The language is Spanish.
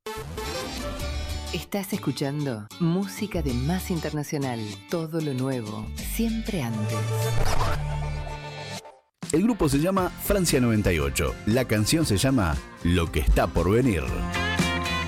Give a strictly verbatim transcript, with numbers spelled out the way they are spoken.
Estás escuchando música de Más Internacional. Todo lo nuevo, siempre antes. El grupo se llama Francia noventa y ocho. La canción se llama Lo que está por venir.